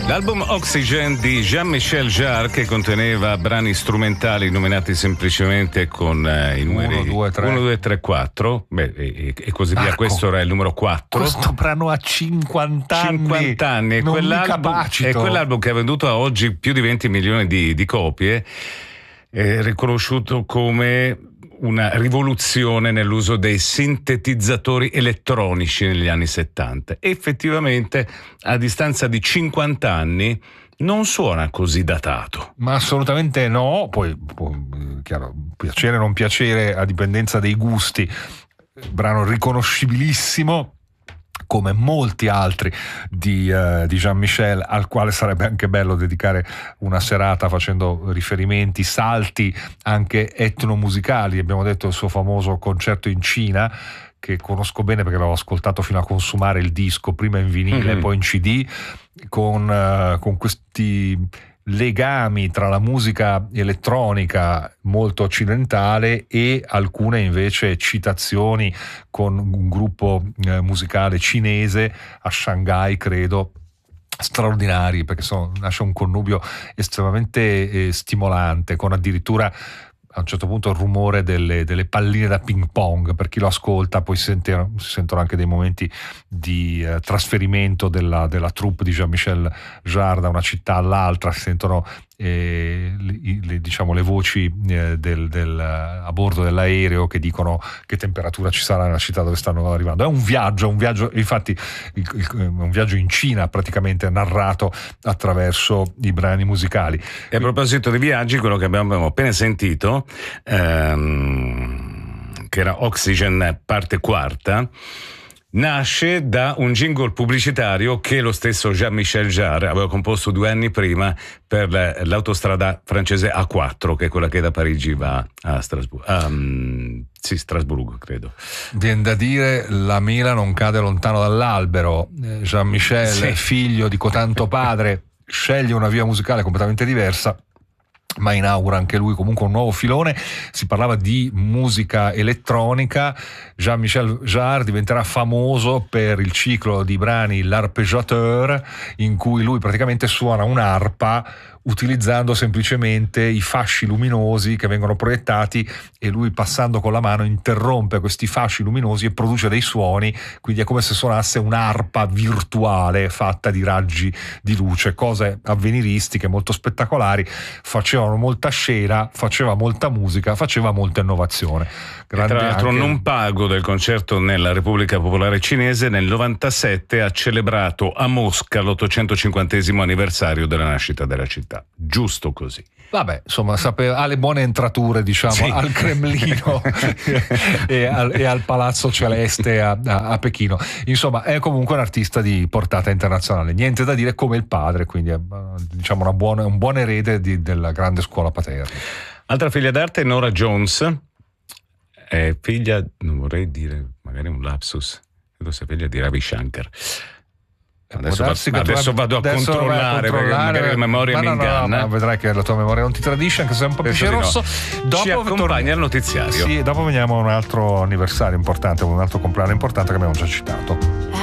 L'album Oxygen di Jean-Michel Jarre, che conteneva brani strumentali nominati semplicemente con i numeri 1, 2, 3. 1, 2, 3, 4 e così via. Questo era il numero 4. Questo brano ha 50 anni. 50 anni. E quell'album che ha venduto a oggi più di 20 milioni di copie, è riconosciuto come una rivoluzione nell'uso dei sintetizzatori elettronici negli anni 70. Effettivamente, a distanza di 50 anni, non suona così datato. Ma assolutamente no. Poi chiaro, piacere o non piacere a dipendenza dei gusti. Brano riconoscibilissimo, come molti altri di Jean-Michel, al quale sarebbe anche bello dedicare una serata facendo riferimenti, salti anche etnomusicali. Abbiamo detto il suo famoso concerto in Cina, che conosco bene perché l'avevo ascoltato fino a consumare il disco, prima in vinile, poi in CD, con questi legami tra la musica elettronica molto occidentale e alcune invece citazioni con un gruppo musicale cinese a Shanghai, credo, straordinari, perché nasce un connubio estremamente stimolante, con addirittura a un certo punto il rumore delle palline da ping pong. Per chi lo ascolta poi si sentono anche dei momenti di trasferimento della troupe di Jean-Michel Jarre da una città all'altra, si sentono le voci a bordo dell'aereo che dicono che temperatura ci sarà nella città dove stanno arrivando. È un viaggio, infatti un viaggio in Cina praticamente narrato attraverso i brani musicali. E a proposito di viaggi, quello che abbiamo appena sentito, che era Oxygen parte quarta, nasce da un jingle pubblicitario che lo stesso Jean-Michel Jarre aveva composto 2 anni prima per l'autostrada francese A4, che è quella che da Parigi va a Strasburgo, credo. Viene da dire: la mela non cade lontano dall'albero. Jean-Michel, figlio di cotanto padre, sceglie una via musicale completamente diversa, ma inaugura anche lui comunque un nuovo filone. Si parlava di musica elettronica. Jean-Michel Jarre diventerà famoso per il ciclo di brani L'Arpeggiateur, in cui lui praticamente suona un'arpa utilizzando semplicemente i fasci luminosi che vengono proiettati, e lui, passando con la mano, interrompe questi fasci luminosi e produce dei suoni, quindi è come se suonasse un'arpa virtuale fatta di raggi di luce, cose avveniristiche molto spettacolari. Facevano molta scena, faceva molta musica, faceva molta innovazione. Tra l'altro, non pago del concerto nella Repubblica Popolare Cinese, nel 97 ha celebrato a Mosca l'850° anniversario della nascita della città. Giusto così. Vabbè, insomma, ha le buone entrature, diciamo, al Cremlino e al Palazzo Celeste a Pechino. Insomma, è comunque un artista di portata internazionale. Niente da dire, come il padre, quindi è, diciamo, un buon erede della grande scuola paterna. Altra figlia d'arte è Norah Jones, è figlia, non vorrei dire magari un lapsus, credo sia figlia di Ravi Shankar. Adesso vado a controllare perché magari la memoria mi inganna. No, vedrai che la tua memoria non ti tradisce, anche se è un po' più rosso. Dopo ci accompagna il notiziario. Sì, dopo veniamo a un altro anniversario importante, un altro compleanno importante che abbiamo già citato.